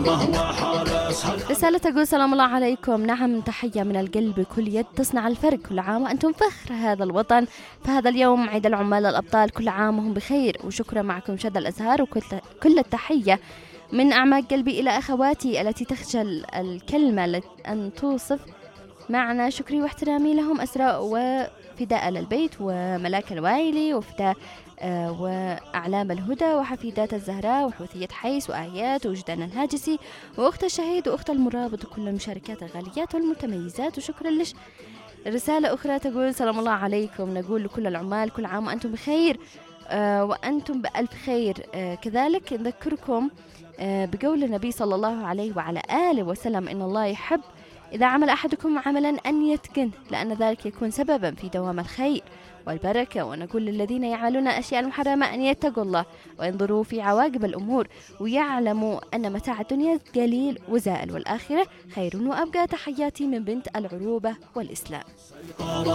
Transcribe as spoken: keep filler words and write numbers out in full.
رسالة تقول سلام الله عليكم. نعم، تحية من القلب، كل يد تصنع الفرق، كل عام وأنتم فخر هذا الوطن. فهذا اليوم عيد العمال الأبطال، كل عام وهم بخير. وشكرا معكم شد الأزهار، وكل كل التحية من أعماق قلبي إلى أخواتي التي تخجل الكلمة أن توصف معنا. شكري واحترامي لهم، أسراء وفداء للبيت وملاك الوايلي وفداء آه وأعلام الهدى وحفيدات الزهراء وحوثية حيس وآيات وجدان الهاجسي وأخت الشهيد وأخت المرابط وكل المشاركات الغاليات والمتميزات. وشكرا لش. رسالة أخرى تقول سلام الله عليكم، نقول لكل العمال كل عام وأنتم بخير آه وأنتم بألف خير. آه كذلك نذكركم آه بقول النبي صلى الله عليه وعلى آله وسلم إن الله يحب إذا عمل أحدكم عملا أن يتقن، لأن ذلك يكون سببا في دوام الخير والبركة. ونقول للذين يعملون أشياء محرمة أن يتقوا الله وينظروا في عواقب الأمور ويعلموا أن متاع الدنيا قليل وزائل والآخرة خير وأبقى. تحياتي من بنت العروبة والإسلام.